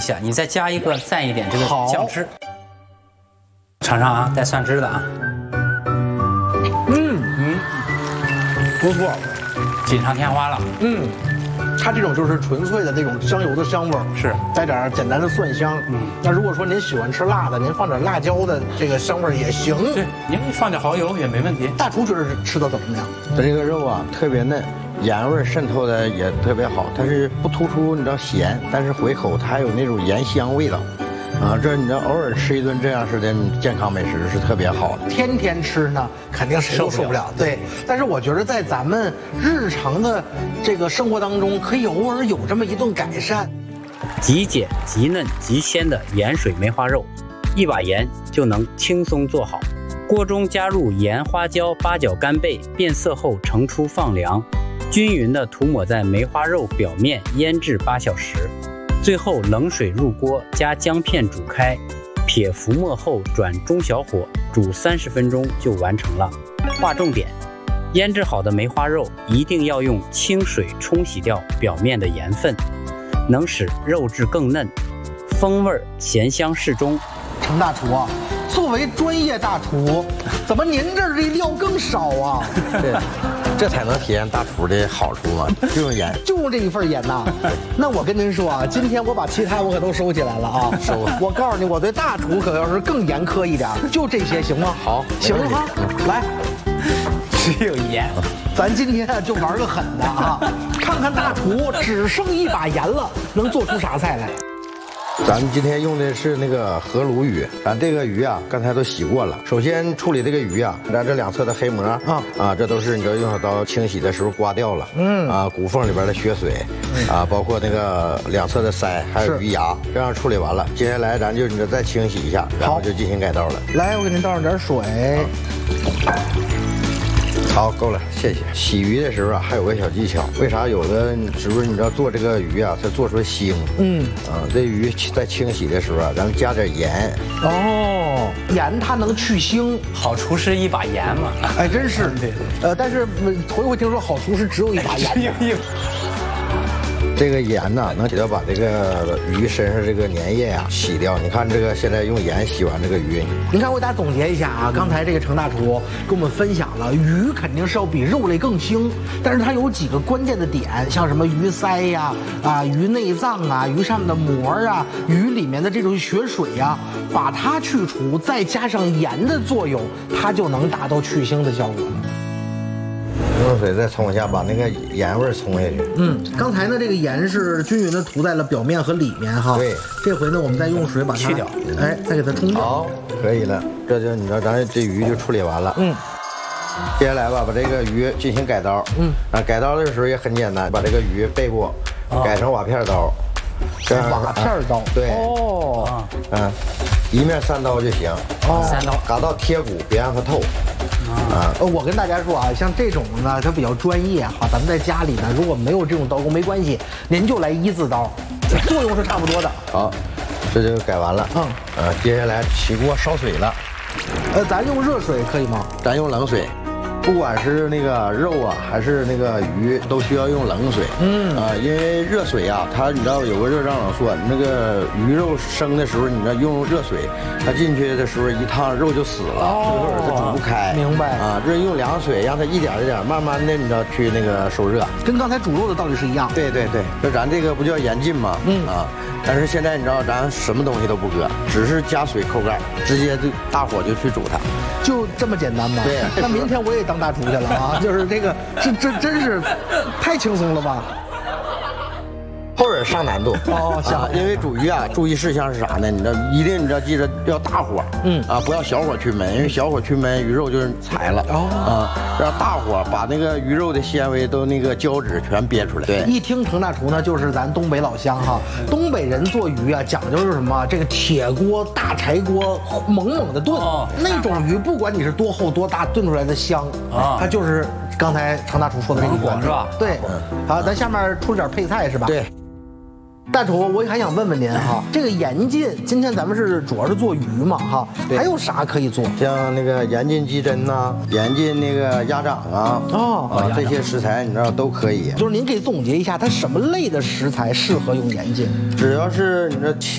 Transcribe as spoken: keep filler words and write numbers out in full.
系啊，你再加一个蘸一点这个好酱汁，尝尝啊，带蒜汁的啊， 嗯嗯，不错， 锦上添花了。 嗯。它这种就是纯粹的这种香油的香味儿， 是带点儿简单的蒜香。嗯，那如果说您喜欢吃辣的，您放点辣椒的这个香味儿也行。 对，您放点蚝油也没问题。 大厨觉得吃的怎么样？ 它这个肉啊特别嫩，盐味儿渗透的也特别好，它是不突出你知道咸，但是回口它还有那种盐香味道。啊，这你知道偶尔吃一顿这样式的健康美食是特别好的。 天天吃呢，肯定谁都受不了。对，但是我觉得在咱们日常的这个生活当中，可以偶尔有这么一顿改善。 极简、极嫩、极鲜的盐水梅花肉，一把盐就能轻松做好。锅中加入盐、花椒、八角、干贝，变色后盛出放凉，均匀地涂抹在梅花肉表面，腌制八小时。最后冷水入锅，加姜片煮开，撇浮沫后转中小火煮三十分钟就完成了。划重点：腌制好的梅花肉一定要用清水冲洗掉表面的盐分，能使肉质更嫩，风味咸香适中。 程大厨啊，作为专业大厨，怎么您这儿这料更少啊？ 对，这才能体现大厨的好处嘛，就用盐， 就用这一份盐呐。那我跟您说啊，今天我把其他我可都收起来了啊， 收。 我告诉你，我对大厨可要是更严苛一点，就这些行吗？ 好， 行了哈，来， 只有盐。 咱今天啊就玩个狠的啊，看看大厨只剩一把盐了，能做出啥菜来？ 咱们今天用的是那个河鲈鱼，咱这个鱼啊，刚才都洗过了。首先处理这个鱼啊，咱这两侧的黑膜啊啊，这都是你知道用小刀清洗的时候刮掉了，嗯啊，骨缝里边的血水，啊，包括那个两侧的腮，还有鱼牙，这样处理完了。接下来咱就你这再清洗一下，然后就进行改刀了。 来，我给您倒上点水。 好，够了，谢谢。洗鱼的时候啊，还有个小技巧，为啥有的是不是你知道做这个鱼啊，它做出腥？嗯，啊，这鱼在清洗的时候啊，咱们加点盐。 哦，盐它能去腥， 好厨师一把盐嘛。 哎，真是。 对。 呃，但是头一回听说好厨师只有一把盐。 这个盐呐，能起到把这个鱼身上这个粘液啊洗掉。你看这个现在用盐洗完这个鱼， 您看我给大家总结一下啊，刚才这个程大厨跟我们分享了，鱼肯定是要比肉类更腥，但是它有几个关键的点，像什么鱼鳃呀、啊鱼内脏啊、鱼上面的膜啊、鱼里面的这种血水呀、啊，把它去除，再加上盐的作用，它就能达到去腥的效果了。 用水再冲一下，把那个盐味冲下去。 嗯，刚才呢，这个盐是均匀的涂在了表面和里面哈。 对， 这回呢，我们再用水把它去掉， 哎，再给它冲掉。 好，可以了，这就你知道，咱这鱼就处理完了。嗯，接下来吧，把这个鱼进行改刀。嗯，啊，改刀的时候也很简单，把这个鱼背部改成瓦片刀。这样瓦片刀。 对。 哦。 嗯，一面三刀就行。 哦。 三刀， 嘎到贴骨，别让它透。啊， 呃，我跟大家说啊，像这种呢，它比较专业哈。咱们在家里呢，如果没有这种刀工没关系，您就来一字刀，作用是差不多的。 好，这就改完了。嗯，啊，接下来起锅烧水了。 呃，咱用热水可以吗？ 咱用冷水。不管是那个肉啊，还是那个鱼，都需要用冷水。嗯啊，因为热水啊，它你知道有个热胀冷缩，那个鱼肉生的时候，你知道用热水，它进去的时候一烫肉就死了，或者它煮不开。 明白啊，这用凉水让它一点一点慢慢的，你知道去那个受热， 跟刚才煮肉的道理是一样。 对对对，那咱这个不叫严禁吗？嗯啊，但是现在你知道咱什么东西都不搁，只是加水扣盖，直接就大火就去煮它， 就这么简单吗？ 对。 那明天我也当大厨去了啊！就是这个，这这真是太轻松了吧？ 后边上难度哦，行、 啊，因为煮鱼啊，注意事项是啥呢？你知道，一定你知道记着要大火，嗯啊，不要小火去焖，因为小火去焖鱼肉就是柴了。哦啊，让大火把那个鱼肉的纤维都那个胶质全憋出来。对， 一听程大厨呢，就是咱东北老乡哈。东北人做鱼啊，讲究是什么？这个铁锅、大柴锅，猛猛的炖。哦，那种鱼不管你是多厚多大，炖出来的香啊，它就是刚才程大厨说的这个锅是吧？ 对，好，咱下面出点配菜是吧？ 对。 大厨，我还想问问您哈，这个盐浸，今天咱们是主要是做鱼嘛哈，还有啥可以做？ 像那个盐浸鸡胗呐，盐浸那个鸭掌啊，哦啊，这些食材你知道都可以。 就是您给总结一下，它什么类的食材适合用盐浸？ 只要是你这。